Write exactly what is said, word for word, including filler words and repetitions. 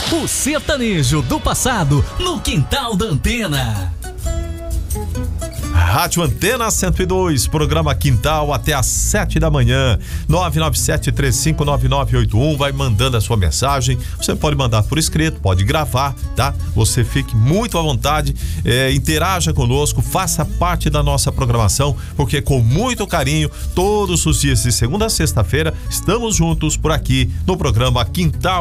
O sertanejo do passado no quintal da Antena. Rádio Antena cento e dois, programa Quintal até às sete da manhã. nove nove sete três cinco nove nove oito um. Vai mandando a sua mensagem. Você pode mandar por escrito, pode gravar, tá? Você fique muito à vontade, é, interaja conosco, faça parte da nossa programação, porque com muito carinho, todos os dias de segunda a sexta-feira, estamos juntos por aqui no programa Quintal